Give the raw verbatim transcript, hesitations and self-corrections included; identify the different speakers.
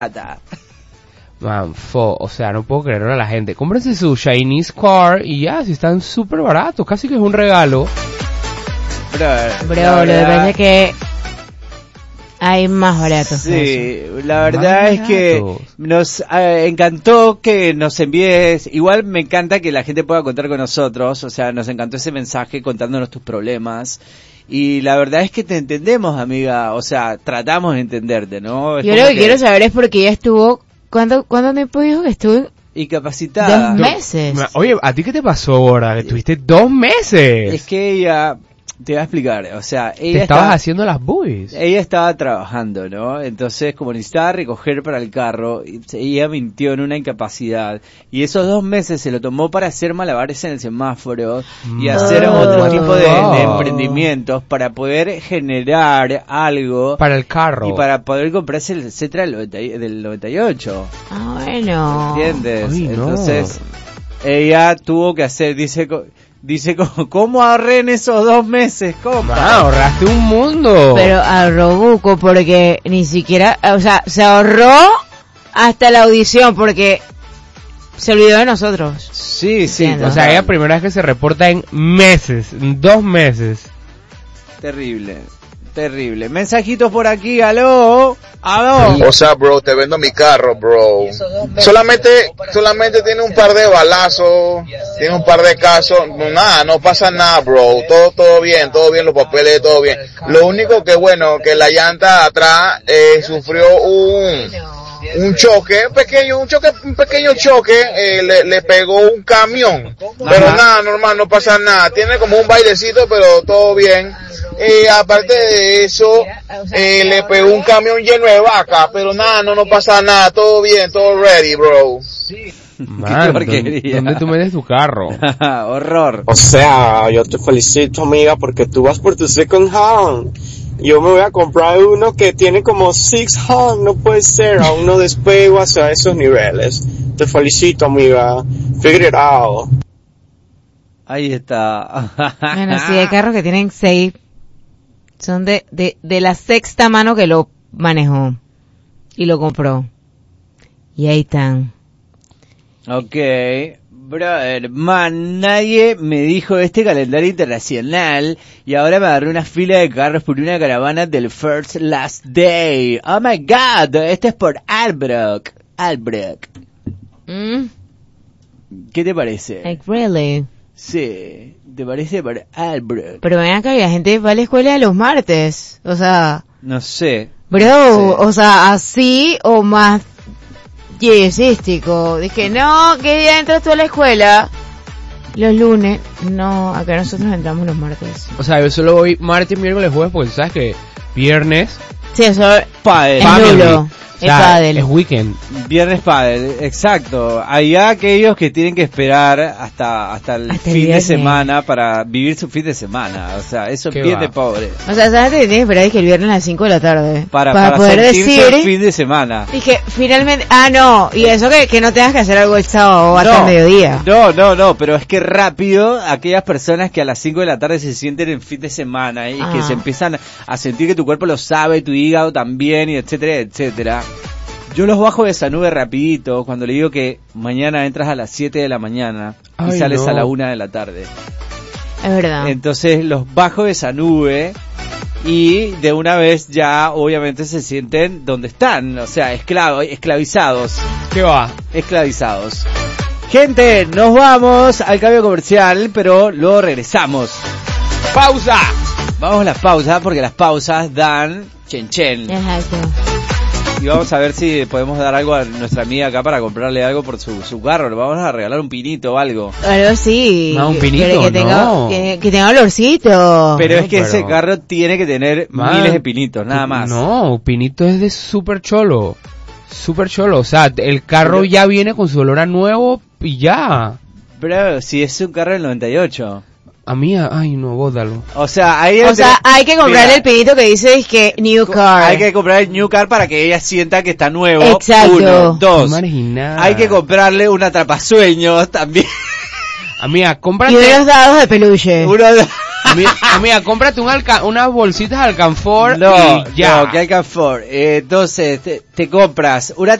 Speaker 1: Man, fo, o sea, no puedo creerlo a la gente. Cómprense su Chinese car y ya, si están súper baratos, casi que es un regalo.
Speaker 2: Bro,
Speaker 3: Bro, lo que pasa es que hay más baratos.
Speaker 2: Sí, la verdad es que nos eh, encantó que nos envíes, igual me encanta que la gente pueda contar con nosotros, o sea, nos encantó ese mensaje contándonos tus problemas. Y la verdad es que te entendemos, amiga, o sea, tratamos de entenderte, ¿no? Es
Speaker 3: Yo lo que, que quiero saber es porque ella estuvo, ¿cuánto, cuánto tiempo dijo que estuvo?
Speaker 2: Incapacitada.
Speaker 3: Dos meses.
Speaker 1: Oye, ¿a ti qué te pasó ahora? Que tuviste dos meses.
Speaker 2: Es que ella, te voy a explicar, o sea, ella
Speaker 1: te estabas
Speaker 2: estaba,
Speaker 1: haciendo las boobies.
Speaker 2: Ella estaba trabajando, ¿no? Entonces, como necesitaba recoger para el carro, ella mintió en una incapacidad. Y esos dos meses se lo tomó para hacer malabares en el semáforo y
Speaker 1: Oh.
Speaker 2: hacer otro tipo de, de emprendimientos para poder generar algo.
Speaker 1: Para el carro.
Speaker 2: Y para poder comprarse el Cetra del, noventa, del noventa y ocho.
Speaker 3: Ah, bueno.
Speaker 2: ¿Entiendes?
Speaker 1: Ay, no.
Speaker 2: Entonces, ella tuvo que hacer, dice... Dice, ¿cómo ahorré en esos dos meses, compa?
Speaker 1: Ah, ahorraste un mundo.
Speaker 3: Pero ahorró buco porque ni siquiera, o sea, se ahorró hasta la audición porque se olvidó de nosotros.
Speaker 2: Sí, sí.
Speaker 3: Entiendo.
Speaker 1: O sea, ella primera vez que se reporta en meses, en dos meses.
Speaker 2: Terrible, terrible. Mensajitos por aquí, aló, aló.
Speaker 4: O sea, bro, te vendo mi carro, bro. Solamente, solamente tiene un par de balazos, tiene un par de casos, no, nada, no pasa nada, bro. Todo, todo bien, todo bien, los papeles, todo bien. Lo único que bueno, que la llanta de atrás eh, sufrió un, un choque, pequeño, un choque, un pequeño choque, eh, le, le pegó un camión. Pero nada, normal, no pasa nada. Tiene como un bailecito, pero todo bien. Eh, aparte de eso, eh, le pegó un camión lleno de vaca, pero nada, no, no pasa nada, todo bien, todo ready, bro.
Speaker 1: Man, ¿dónde, ¿dónde tú metes tu carro?
Speaker 2: Horror.
Speaker 5: O sea, yo te felicito, amiga, porque tú vas por tu second hand. Yo me voy a comprar uno que tiene como six hand, no puede ser, aún no despego hacia esos niveles. Te felicito, amiga. Figure it out.
Speaker 2: Ahí está.
Speaker 3: Bueno, sí, hay carros que tienen seis. Son de, de, de la sexta mano que lo manejó y lo compró. Y ahí están.
Speaker 2: Ok, brother, man, nadie me dijo este calendario internacional y ahora me agarré una fila de carros por una caravana del First Last Day. Oh my god, este es por Albrook. Albrook.
Speaker 3: Mm,
Speaker 2: ¿Qué te parece?
Speaker 3: like really.
Speaker 2: Sí, ¿te parece por Albrook?
Speaker 3: Pero ven acá, la gente va a la escuela los martes. O sea,
Speaker 2: No sé.
Speaker 3: bro,
Speaker 2: Sí.
Speaker 3: o sea, así o más jazzístico. Dije, no, ¿qué día entras tú a la escuela? Los lunes. No, acá nosotros entramos los martes.
Speaker 1: O sea, yo solo voy martes, miércoles, jueves, porque tú sabes que viernes
Speaker 3: Sí, eso
Speaker 2: Padel.
Speaker 3: es
Speaker 1: Family.
Speaker 3: nulo.
Speaker 1: O
Speaker 3: Es
Speaker 1: sea,
Speaker 3: pádel.
Speaker 1: es weekend.
Speaker 2: Viernes Padel, exacto. Hay aquellos que tienen que esperar hasta hasta el
Speaker 3: Hasta el
Speaker 2: fin de
Speaker 3: viernes.
Speaker 2: semana para vivir su fin de semana. O sea, eso es
Speaker 1: Qué
Speaker 2: bien
Speaker 1: va.
Speaker 2: de pobre.
Speaker 3: O sea, ¿sabes que tienes que esperar? Dije el viernes a las cinco de la tarde.
Speaker 2: Para,
Speaker 3: para,
Speaker 2: para
Speaker 3: poder
Speaker 2: sentirse
Speaker 3: decir.
Speaker 2: el fin de semana.
Speaker 3: Dije, finalmente. Ah, no. Y eso que, que no tengas que hacer algo el sábado o hasta el mediodía.
Speaker 2: No, no, no, pero es que rápido aquellas personas que a las cinco de la tarde se sienten en fin de semana y
Speaker 3: Ah.
Speaker 2: que se empiezan a sentir que tu cuerpo lo sabe, tu hígado también, y etcétera, etcétera. Yo los bajo de esa nube rapidito cuando le digo que mañana entras a las siete de la mañana y
Speaker 1: Ay,
Speaker 2: sales
Speaker 1: no.
Speaker 2: a la una de la tarde.
Speaker 3: Es verdad.
Speaker 2: Entonces los bajo de esa nube y de una vez ya obviamente se sienten donde están, o sea, esclavos, esclavizados,
Speaker 1: ¿Qué va?
Speaker 2: esclavizados. Gente, nos vamos al cambio comercial, pero luego regresamos.
Speaker 1: ¡Pausa!
Speaker 2: Vamos a las pausas porque las pausas dan chen chen.
Speaker 3: Exacto.
Speaker 2: Y vamos a ver si podemos dar algo a nuestra amiga acá para comprarle algo por su, su carro. Le vamos a regalar un pinito o algo.
Speaker 3: Algo sí.
Speaker 1: No, un pinito,
Speaker 3: que, que tenga,
Speaker 1: no.
Speaker 3: que, que tenga olorcito.
Speaker 2: Pero
Speaker 1: No,
Speaker 2: es que
Speaker 1: pero-
Speaker 2: ese carro tiene que tener
Speaker 1: Man,
Speaker 2: miles de pinitos, nada más.
Speaker 1: No, pinito es de súper cholo. Súper cholo. O sea, el carro
Speaker 2: Pero-
Speaker 1: ya viene con su olor a nuevo y ya.
Speaker 2: Pero si es un carro del noventa y ocho.
Speaker 1: A mí, ay no, bótalo.
Speaker 2: O sea, ahí
Speaker 3: O sea, hay que comprarle
Speaker 2: Mira,
Speaker 3: el pinito que dice es que new car.
Speaker 2: Hay que comprar el new car para que ella sienta que está nuevo.
Speaker 3: Exacto.
Speaker 2: Uno, dos.
Speaker 1: Qué marginada.
Speaker 2: Hay que comprarle un atrapasueños también.
Speaker 1: Amiga,
Speaker 3: Y
Speaker 1: cómprate.
Speaker 3: unos dados de peluche.
Speaker 2: Uno de-
Speaker 1: Amiga, amiga, cómprate un alca unas bolsitas de alcanfor
Speaker 2: no,
Speaker 1: y ya.
Speaker 2: No, que alcanfor. Eh, entonces, te, te compras una